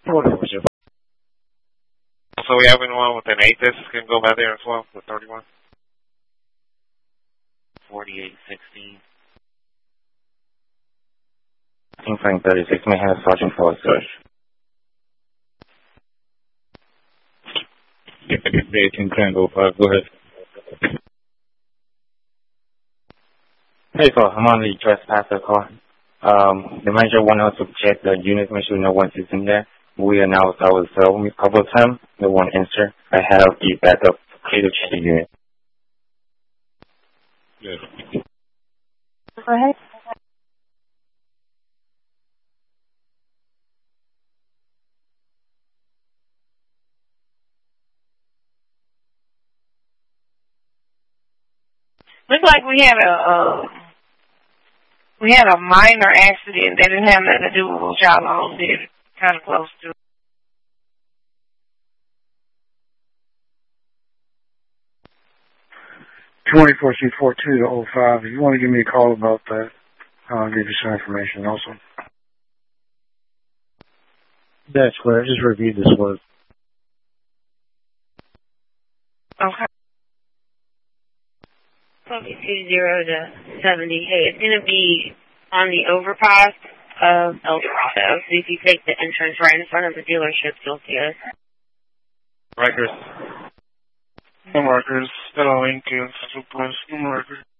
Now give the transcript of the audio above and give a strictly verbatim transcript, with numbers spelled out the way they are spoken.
Hold on, Michelle. So we have anyone with an eight that can go by there as well with thirty-one? forty-eight sixteen. Team Frank thirty-six may have Sergeant for search. eighteen Tango five, go ahead. Hey, so I'm on the trespasser car. Um, the manager wanted us to check the unit, make sure no one is in there. We announced our cell a couple of times. No one answered. I have the backup clear to check the unit. Yes. Go ahead. Looks like we had a uh, we had a minor accident that didn't have nothing to do with what y'all all did. Kind of close to. twenty-four C forty-two to oh five. If you want to give me a call about that, I'll give you some information also. That's clear. I just reviewed this work. Okay. Two zero to seventy. Hey, it's gonna be on the overpass of El Dorado. So if you take the entrance right in front of the dealership, you'll see us. Rikers. No markers. Ela Lincoln, Super, no markers.